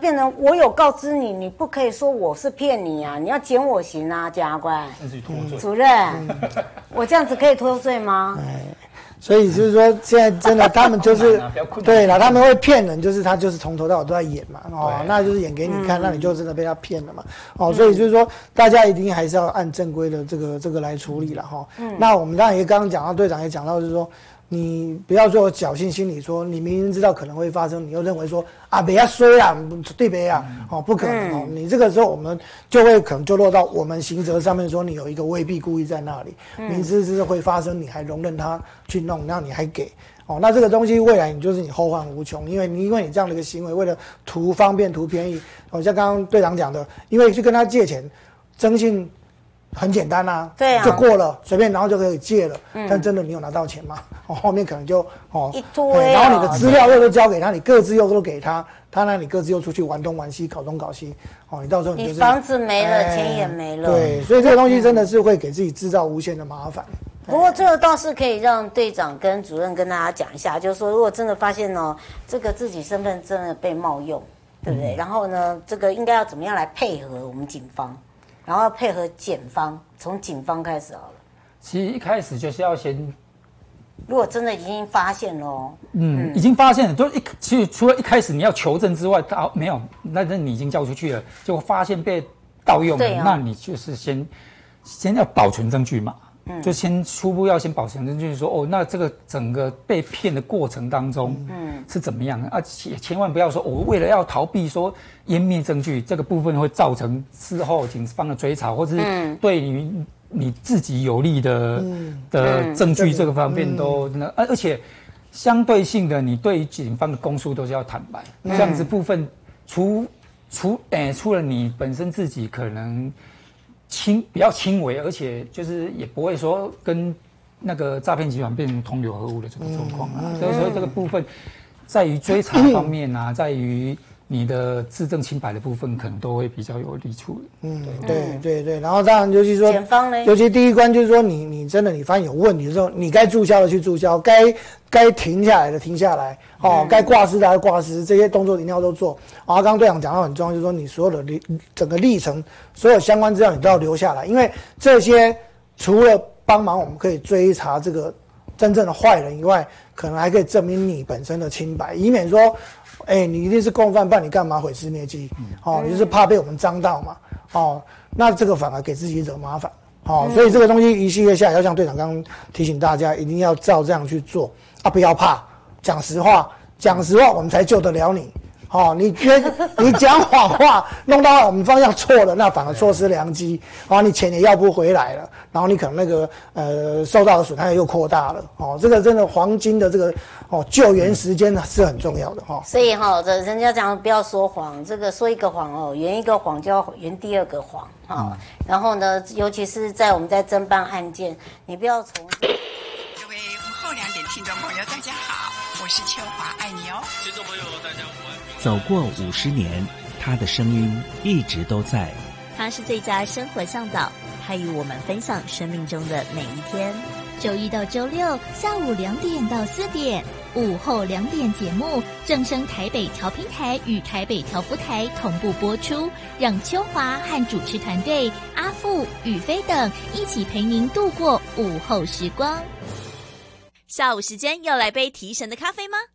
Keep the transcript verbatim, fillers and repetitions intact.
变成我有告知你，你不可以说我是骗你啊，你要减我刑啊，检察官。 甚至于脱罪。 主任，嗯、我这样子可以脱罪吗？ 哎，所以就是说，现在真的他们就是对了，他们会骗人，就是他就是从头到尾都在演嘛，哦，那就是演给你看，嗯、那你就真的被他骗了嘛，哦，所以就是说，大家一定还是要按正规的这个这个来处理了哈。嗯、那我们当然也刚刚讲到，队长也讲到，就是说。你不要做侥幸心理，说你明明知道可能会发生，你又认为说啊，不要衰啊，对不对啊？哦，不可能哦。你这个时候我们就会可能就落到我们刑责上面，说你有一个未必故意在那里，明知是会发生，你还容忍他去弄，那你还给哦，那这个东西未来你就是你后患无穷，因为你因为你这样的一个行为，为了图方便、图便宜，哦，像刚刚队长讲的，因为去跟他借钱，征信。很简单啊， 对啊， 就过了，随便然后就可以借了。嗯、但真的你有拿到钱吗？哦，后面可能就哦一堆、哦， 然后你的资料又都交给他，你各自又都给他，他让你各自又出去玩东玩西，搞东搞西。哦，你到时候你就是你房子没了，哎、钱也没了。 对，所以这个东西真的是会给自己制造无限的麻烦。 不过这个倒是可以让队长跟主任跟大家讲一下，就是说如果真的发现哦，这个自己身份真的被冒用，对不对？嗯、然后呢，这个应该要怎么样来配合我们警方？然后配合检方，从警方开始好了。 其实一开始就是要先， 如果真的已经发现了、哦， 嗯，嗯已经发现了，就一其实除了一开始你要求证之外，他没有，那那你已经交出去了，结果发现被盗用了，哦、那你就是先先要保存证据嘛。嗯、就先初步要先保存证据，说哦，那这个整个被骗的过程当中，嗯，是怎么样的？而且千万不要说，我、哦、为了要逃避说湮灭证据，这个部分会造成事后警方的追查，或是对于你自己有利的、嗯、的证据这个方面都那，而、嗯、而且相对性的，你对于警方的供述都是要坦白，嗯、这样子部分除除诶、欸，除了你本身自己可能。轻比较轻微，而且就是也不会说跟那个诈骗集团变成同流合污的这个状况啊。所以说这个部分，在于追查方面啊，在于你的自证清白的部分，可能都会比较有利处理。 嗯，对对对。然后当然就是说， 检方呢， 尤其第一关就是说你，你你真的你发现有问题的时候，你该注销的去注销，该该停下来的停下来，哦，嗯、该挂失的挂失，这些动作一定要都做。然后刚刚队长讲到很重要，就是说你所有的历整个历程，所有相关资料你都要留下来，因为这些除了帮忙我们可以追查这个真正的坏人以外，可能还可以证明你本身的清白，以免说。哎、欸，你一定是共犯，不然你干嘛毁尸灭迹？嗯、哦，你就是怕被我们脏到嘛。哦，那这个反而给自己惹麻烦。哦，嗯、所以这个东西一系列下来，要像队长刚刚提醒大家，一定要照这样去做啊，不要怕，讲实话，讲实话，我们才救得了你。哦，你你讲谎话，弄到我们方向错了，那反而错失良机，然后你钱也要不回来了，然后你可能那个呃受到的损害又扩大了。哦，这个真的黄金的这个哦救援时间是很重要的哈。哦、 所以哈、哦，这人家讲不要说谎，这个说一个谎哦，圆一个谎就要圆第二个谎哈。哦嗯、然后呢，尤其是在我们在侦办案件，你不要从各位午后两点听众朋友，大家好，我是秋华，爱你哦。听众朋友，大家午安。 走过五十年，他的声音一直都在。 他是最佳生活向导，他与我们分享生命中的每一天。 周一到周六下午两点到四点，午后两点节目正声台北调频台与台北调福台同步播出，让秋华和主持团队阿富、宇飞等一起陪您度过午后时光。 下午时间要来杯提神的咖啡吗？